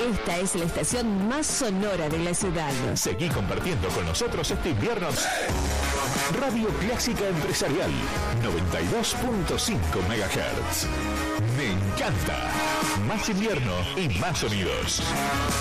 Esta es la estación más sonora de la ciudad. Seguí compartiendo con nosotros este invierno. Radio Clásica Empresarial 92.5 MHz. Me encanta. Más invierno y más sonidos.